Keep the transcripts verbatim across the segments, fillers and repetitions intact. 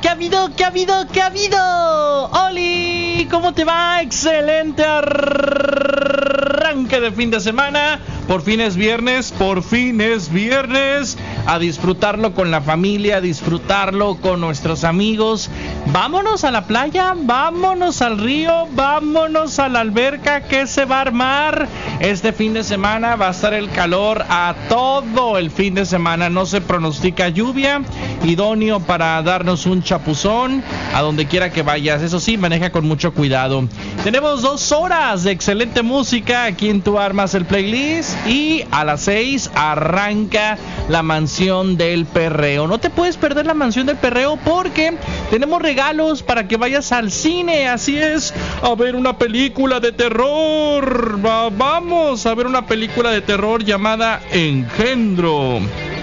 ¿Qué ha habido? ¿Qué ha habido? ¿Qué ha habido? ¡Oli! ¿Cómo te va? Excelente arranque de fin de semana. Por fin es viernes, por fin es viernes. A disfrutarlo con la familia, a disfrutarlo con nuestros amigos. Vámonos a la playa, vámonos al río, vámonos a la alberca que se va a armar. Este fin de semana va a estar el calor a todo el fin de semana. No se pronostica lluvia, idóneo para darnos un chapuzón a donde quiera que vayas. Eso sí, maneja con mucho cuidado. Tenemos dos horas de excelente música aquí en Tu Armas el Playlist. Y a las seis arranca la Mansión del Perreo. No te puedes perder la Mansión del Perreo porque tenemos regalos para que vayas al cine. Así es, a ver una película de terror. Va, vamos a ver una película de terror llamada Engendro.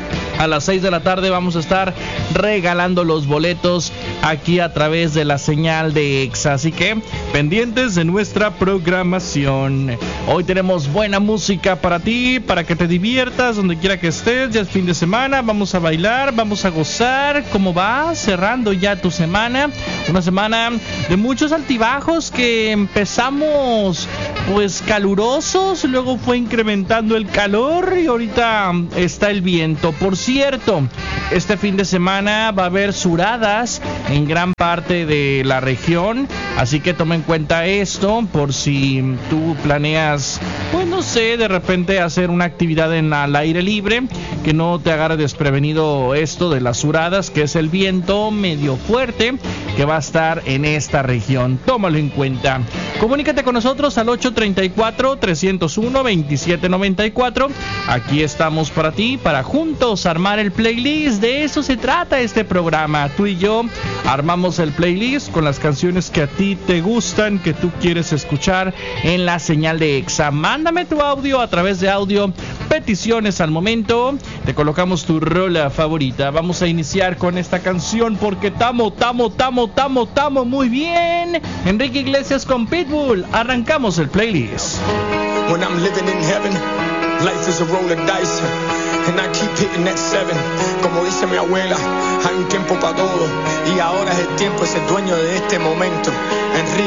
A las seis de la tarde vamos a estar regalando los boletos aquí a través de la señal de Exa. Así que pendientes de nuestra programación. Hoy tenemos buena música para ti, para que te diviertas donde quiera que estés. Ya es fin de semana, vamos a bailar, vamos a gozar. ¿Cómo va? Cerrando ya tu semana. Una semana de muchos altibajos que empezamos pues calurosos, luego fue incrementando el calor y ahorita está el viento. Por cierto, este fin de semana va a haber suradas en gran parte de la región, así que toma en cuenta esto por si tú planeas, pues no sé, de repente hacer una actividad en al aire libre, que no te agarre desprevenido esto de las suradas, que es el viento medio fuerte que va a estar en esta región. Tómalo en cuenta. Comunícate con nosotros al ocho treinta y cuatro, trescientos uno, veintisiete noventa y cuatro. Aquí estamos para ti, para juntos armar el playlist. De eso se trata este programa. Tú y yo armamos el playlist con las canciones que a ti te gustan, que tú quieres escuchar en la señal de Exa. Mándame tu audio a través de audio peticiones al momento. Te colocamos tu rola favorita. Vamos a iniciar con esta canción porque tamo, tamo, tamo, tamo, tamo muy bien. Enrique Iglesias con Pitbull. Arrancamos el playlist. When I'm living in heaven, life is a roll of dice, and I keep hitting that seven. Como dice mi abuela, hay un tiempo para todo, y ahora es el tiempo, es el dueño de este momento. Enrique